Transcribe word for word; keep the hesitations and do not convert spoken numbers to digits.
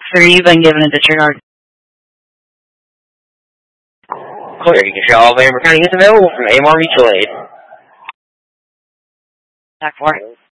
Sir, you've been given a disregard. Clear, you can show all of Amber County is available from A M R Mutual Aid. Back four.